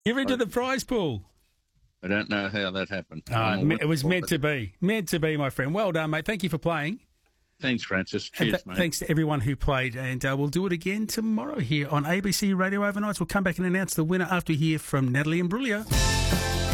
You're into the prize pool. I don't know how that happened. It was meant to be. Meant to be, my friend. Well done, mate. Thank you for playing. Thanks, Francis. Cheers, mate. Thanks to everyone who played. And we'll do it again tomorrow here on ABC Radio Overnights. We'll come back and announce the winner after we hear from Natalie Imbruglia.